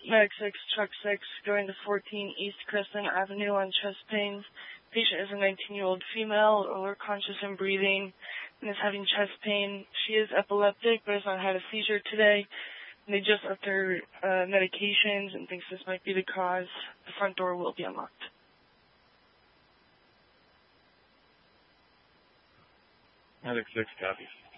Medic 6, Truck 6, going to 14 East Crescent Avenue on chest pain. Patient is a 19-year-old female, alert, conscious and breathing, and is having chest pain. She is epileptic, but has not had a seizure today. And they just upped her medications and thinks this might be the cause. The front door will be unlocked. Medic 6 copies.